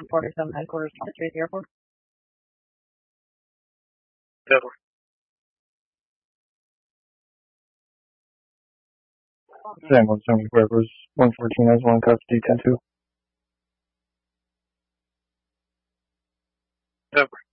47 headquarters, Thomas Street, the airport. Over. Sam 174 was 114 as one custody 10-2. Over.